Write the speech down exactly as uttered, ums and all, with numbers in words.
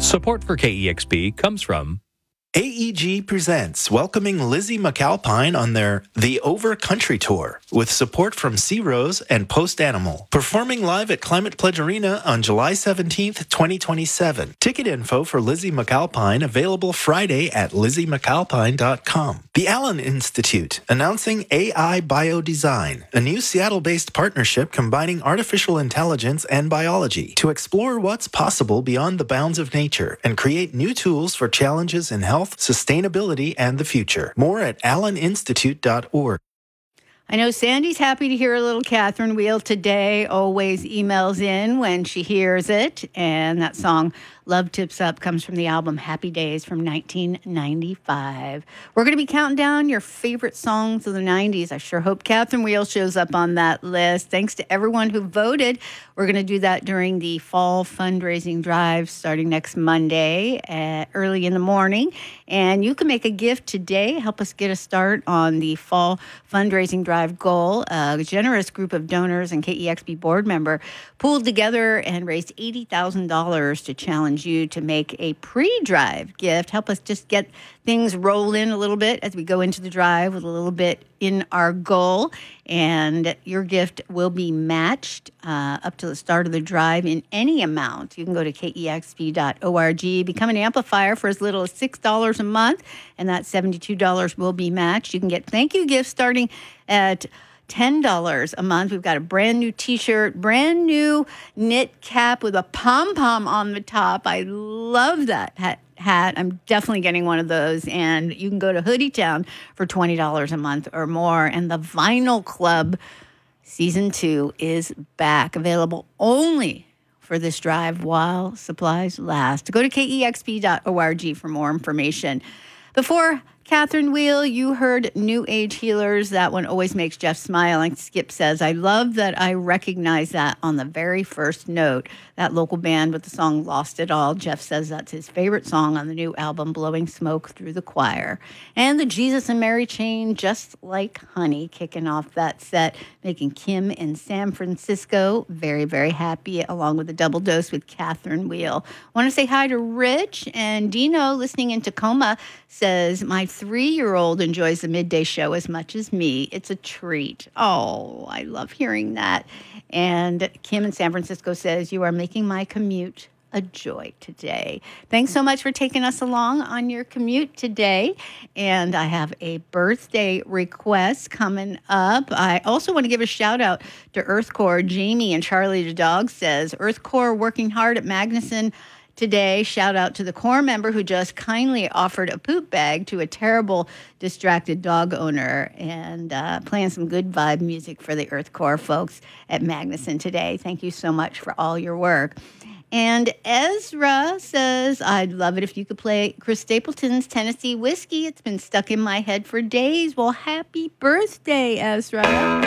Support for K E X P comes from A E G presents welcoming Lizzie McAlpine on their The Over Country Tour with support from Sea Rose and Post Animal. Performing live at Climate Pledge Arena on July seventeenth, twenty twenty-seven. Ticket info for Lizzie McAlpine available Friday at lizzie mcalpine dot com. The Allen Institute announcing A I Biodesign, a new Seattle-based partnership combining artificial intelligence and biology to explore what's possible beyond the bounds of nature and create new tools for challenges in health, sustainability, and the future. More at allen institute dot org. I know Sandy's happy to hear a little Catherine Wheel today, always emails in when she hears it. And that song, Love Tips Up, comes from the album Happy Days from nineteen ninety-five. We're going to be counting down your favorite songs of the nineties. I sure hope Catherine Wheel shows up on that list. Thanks to everyone who voted. We're going to do that during the fall fundraising drive starting next Monday at early in the morning. And you can make a gift today. Help us get a start on the fall fundraising drive goal. A generous group of donors and K E X P board member pooled together and raised eighty thousand dollars to challenge you to make a pre-drive gift. Help us just get things rolling a little bit as we go into the drive with a little bit in our goal. And your gift will be matched uh, up to the start of the drive in any amount. You can go to K E X P dot org, become an amplifier for as little as six dollars a month, and that seventy-two dollars will be matched. You can get thank you gifts starting at ten dollars a month. We've got a brand new t-shirt, brand new knit cap with a pom-pom on the top. I love that hat. hat. I'm definitely getting one of those. And you can go to Hoodie Town for twenty dollars a month or more. And the Vinyl Club Season two is back, available only for this drive while supplies last. Go to K E X P dot org for more information. Before Catherine Wheel, you heard New Age Healers. That one always makes Jeff smile. Like Skip says, I love that I recognize that on the very first note. That local band with the song Lost It All. Jeff says that's his favorite song on the new album, Blowing Smoke Through the Choir. And the Jesus and Mary Chain, Just Like Honey, kicking off that set, making Kim in San Francisco very, very happy, along with a double dose with Catherine Wheel. I want to say hi to Rich, and Dino, listening in Tacoma, says, my three-year-old enjoys the midday show as much as me. It's a treat. Oh, I love hearing that. And Kim in San Francisco says, you are making my commute a joy today. Thanks so much for taking us along on your commute today. And I have a birthday request coming up. I also want to give a shout out to EarthCore. Jamie and Charlie the dog says, EarthCore working hard at Magnuson today. Shout out to the core member who just kindly offered a poop bag to a terrible, distracted dog owner, and uh, playing some good vibe music for the Earth Core folks at Magnuson today. Thank you so much for all your work. And Ezra says, I'd love it if you could play Chris Stapleton's Tennessee Whiskey. It's been stuck in my head for days. Well, happy birthday, Ezra.